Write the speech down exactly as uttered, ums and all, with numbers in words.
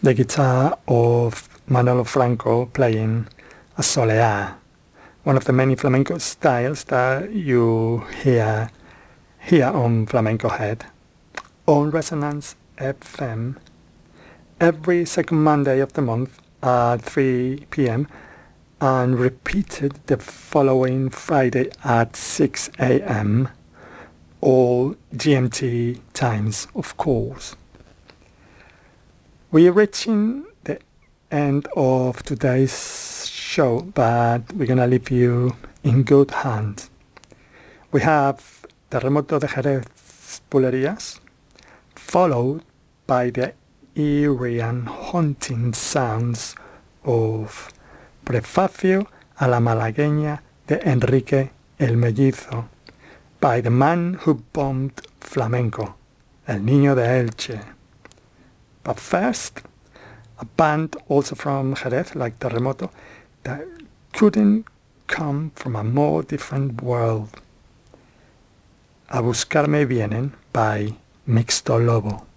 the guitar of Manolo Franco playing a soleá, one of the many flamenco styles that you hear here on Flamenco Head, on Resonance F M, every second Monday of the month at three p.m. and repeated the following Friday at six a.m. all G M T times, of course. We are reaching the end of today's show, but we're going to leave you in good hands. We have Terremoto de Jerez Bulerías, followed by the eerie and haunting sounds of Prefacio a la Malagueña de Enrique el Mellizo, by the man who bombed flamenco, El Niño de Elche. But first, a band also from Jerez, like Terremoto, that couldn't come from a more different world. A buscarme vienen by Mixto Lobo.